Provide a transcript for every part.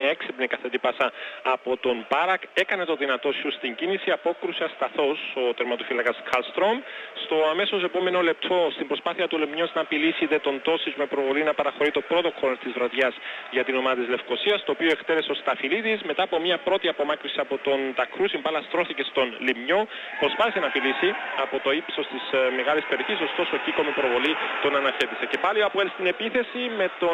έξυπνη καθετή πάσα από τον Μπάρακ. Έκανε το δυνατό σου στην κίνηση, απόκρουσε ασταθώς ο τερματοφύλακας Κάλστρομ. Στο αμέσως επόμενο λεπτό, στην προσπάθεια του Λεμιός να απειλήσει τον Τόσιτς με προβολή να παραχωρεί το πρώτο κόρνερ της βραδιάς για την ομάδα της Λευκωσίας, το οποίο εκτέλεσε ο Σταφυλίδης. Μετά από μια πρώτη απομάκρυνση από τον Τακρούς, η μπάλα στρώθηκε στον Λιμιό. Προσπάθησε να απειλήσει από το ύψος της μεγάλης περιοχής, ωστόσο ο Κίκο με προβολή τον αναχέτησε. Και πάλι ο Αποέλ στην επίθεση με τον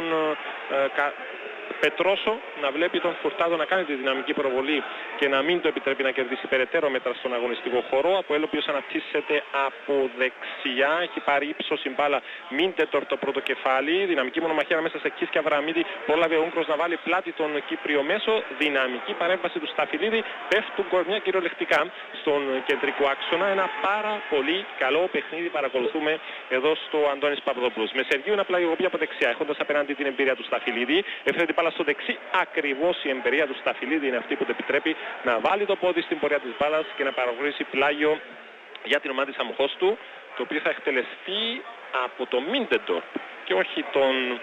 Πετρόσο να βλέπει τον Φουρτάδο να κάνει τη δυναμική προβολή και να μην το επιτρέπει να κερδίσει περαιτέρω μέτρα στον αγωνιστικό χώρο. Αποέλ ο οποίος αναπτύσσεται από δεξιά, έχει πάρει ύψος η μπάλα Μίντετορ το πρώτο κεφάλι. Δυναμική μονομαχία μέσα σε Κις και Αβραμίδη. Πρόλαβε ο Ούγκρος να βάλει πλάτη τον Κύπριο μέσο. Δυναμική παρέμβαση του Σταφυλίδη. Πέφτουν κορμιά κυριολεκτικά στον κεντρικό άξονα. Ένα πάρα πολύ καλό παιχνίδι παρακολουθούμε εδώ στο Αντώνης Παπαδόπουλος. Με Σεργίου να πλαγιογωπεί από δεξιά, έχοντας απέναντι την εμπειρία του Σταφυλίδη. Έφερε την μπάλα στο δεξί. Ακριβώς η εμπειρία του Σταφυλίδη είναι αυτή που το επιτρέπει να βάλει το πόδι στην πορεία της μπάλας και να παραχωρήσει πλάγιο για την ομάδα της Αμοχώστου, το οποίο θα εκτελεστεί από το Μίντεντορ και όχι τον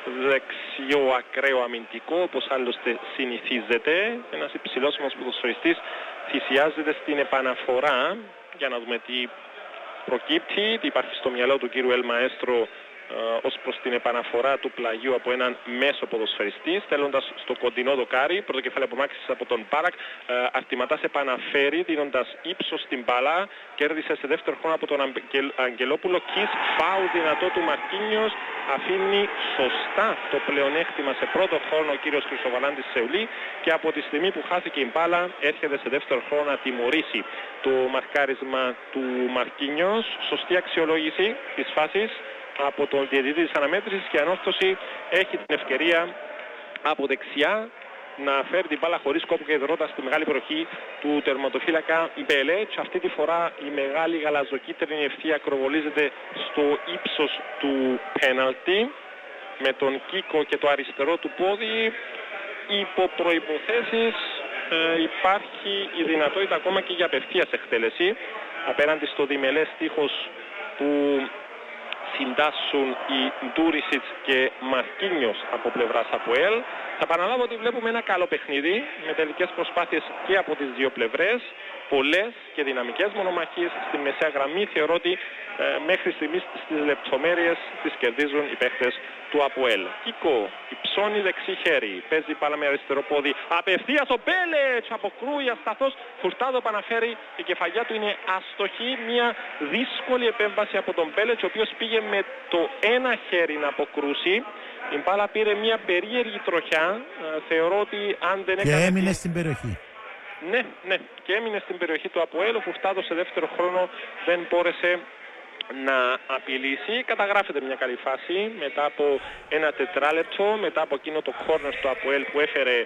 δεξιό ακραίο αμυντικό, όπως άλλωστε συνηθίζεται. Ένας υψηλός μας ποδοσφαιριστής θυσιάζεται στην επαναφορά για να δούμε τι προκύπτει, τι υπάρχει στο μυαλό του κύριου Ελμαέστρο ως προς την επαναφορά του πλαγιού από έναν μέσο ποδοσφαιριστή, στέλνοντας στο κοντινό δοκάρι. Πρώτο κεφάλι απομάκρυνσης από τον Μπάρακ. Αρτηματάς επαναφέρει δίνοντας ύψος στην μπάλα. Κέρδισε σε δεύτερο χρόνο από τον Αγγελόπουλο. Κις, φάου δυνατό του Μαρκίνιος. Αφήνει σωστά το πλεονέκτημα σε πρώτο χρόνο ο κύριος Χρυσοβαλάντης Σεουλή και από τη στιγμή που χάθηκε η μπάλα έρχεται σε δεύτερο χρόνο να τιμωρήσει το μαρκάρισμα του Μαρκίνιος. Σωστή αξιολόγηση της φάσης από τον διαιτητή της αναμέτρησης και ανόρθωση έχει την ευκαιρία από δεξιά να φέρει την μπάλα χωρίς κόπο και δρότα στη μεγάλη προχή του τερματοφύλακα Μπελέτς. Αυτή τη φορά η μεγάλη γαλαζοκίτρινη ευθεία ακροβολίζεται στο ύψος του πέναλτι με τον Κίκο και το αριστερό του πόδι. Υπό προϋποθέσεις υπάρχει η δυνατότητα ακόμα και για απευθείας εκτέλεση απέναντι στο διμελές τείχος που συντάσσουν οι Ντούρισιτς και Μαρκίνιος από πλευράς Αποέλ. Θα επαναλάβω ότι βλέπουμε ένα καλό παιχνίδι με τελικές προσπάθειες και από τις δύο πλευρές. Πολλές και δυναμικές μονομαχίες στη μεσαία γραμμή. Θεωρώ ότι μέχρι στιγμής στις λεπτομέρειες τις κερδίζουν οι παίχτες του Αποέλ. Κίκο, υψώνει δεξί χέρι, παίζει πάλα με αριστερό πόδι. Απευθείας ο Μπέλετς αποκρούει ασταθώς. Φουρτάδο επαναφέρει, η κεφαλιά του είναι αστοχή. Μια δύσκολη επέμβαση από τον Μπέλετς, ο οποίος πήγε με το ένα χέρι να αποκρούσει. Η μπάλα πήρε μια περίεργη τροχιά. Θεωρώ ότι αν δεν έκανε... Και έμεινε στην περιοχή. Ναι, και έμεινε στην περιοχή του Αποέλ. Ο Φουρτάδο σε δεύτερο χρόνο δεν μπόρεσε να απειλήσει. Καταγράφεται μια καλή φάση μετά από ένα τετράλεπτο, μετά από εκείνο το κόρνερ στο Αποέλ που έφερε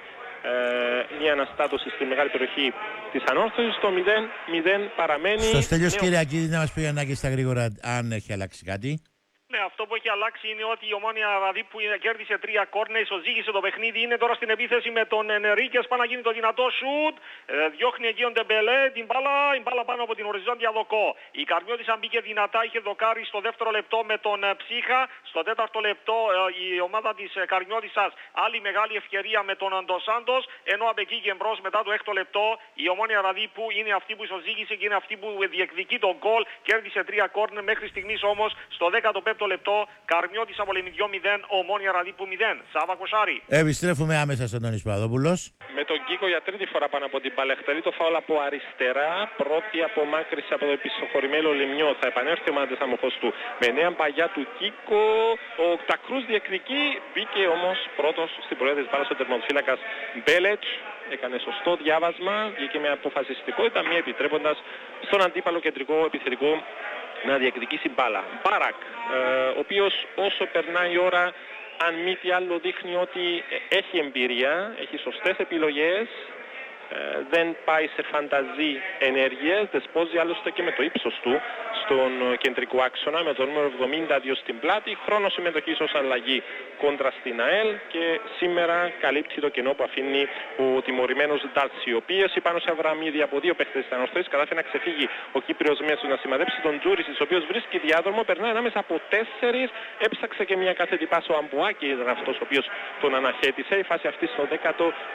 μια αναστάτωση στη μεγάλη περιοχή της ανόρθωσης. Το 0-0 παραμένει. Στο Στέλιος Κυριακίδη να μας πει Ανάκη στα γρήγορα αν έχει αλλάξει κάτι. Ναι, αυτό που έχει αλλάξει είναι ότι η Ομόνια δηλαδή που κέρδισε 3 κόρνερ, οδήγησε το παιχνίδι, είναι τώρα στην επίθεση με τον Ενρίκες, πάει να γίνει το δυνατό σουτ, διώχνει εκεί ο Ντεμπελέ, η μπάλα πάνω από την οριζόντια δοκό. Η Καρμιώτης αν μπήκε δυνατά είχε δοκάρει στο δεύτερο λεπτό με τον Ψύχα, στο τέταρτο λεπτό η ομάδα της Καρμιώτισσας άλλη μεγάλη ευκαιρία με τον Ντοσάντος, ενώ από εκεί και μπρος μετά το έκτο λεπτό η Ομόνια δηλαδή που είναι αυτή που ισοζύγησε και είναι αυτή που διεκδικεί τον γκολ, κέρδισε 3 κόρνερ μέχρι στιγμής όμως στο 15ο λεπτό, Καρμιώτης από Λεμιδιό 0, Ομόνια Ραδίπου 0. Σάβα Κοσάρη. Επιστρέφουμε άμεσα στον Αντώνη Παπαδόπουλος. Με τον Κίκο για τρίτη φορά πάνω από την μπάλα. Εκτελεί το φάουλ από αριστερά. Πρώτη απομάκρυση από το επισοχωρημένο Λεμιό. Θα επανέλθει ο Μάντες Αμοχώστου με νέα παγιά του Κίκο. Ο Τακρούς διεκδικεί. Μπήκε όμως πρώτος στην πορεία της μπάλας ο τερματοφύλακας Μπέλετς. Έκανε σωστό διάβασμα. Βγήκε με αποφασιστικότητα, μη επιτρέποντας στον αντίπαλο κεντρικό επιθετικό να διεκδικήσει μπάλα. Μπάρακ, ο οποίος όσο περνάει η ώρα, αν μη τι άλλο δείχνει ότι έχει εμπειρία, έχει σωστές επιλογές, δεν πάει σε φανταζή ενέργειες, δεσπόζει άλλωστε και με το ύψος του στον κεντρικό άξονα με το νούμερο 72 στην πλάτη, χρόνο συμμετοχής ως αλλαγή κόντρα στην ΑΕΛ και σήμερα καλύπτει το κενό που αφήνει ο τιμωρημένος Ντάλση. Ο πίεση πάνω σε Αβραμίδη από δύο παίχτες της ανορθώσης κατάφερε να ξεφύγει ο Κύπριος μέσος να σημαδέψει τον Τζούρισιτς, ο οποίος βρίσκει διάδρομο, περνάει ανάμεσα από 4, έψαξε και μια κάθετη πάσο Αμπουάκη, ήταν αυτός ο οποίος τον αναχέτησε. Η φάση αυτή στο 10ο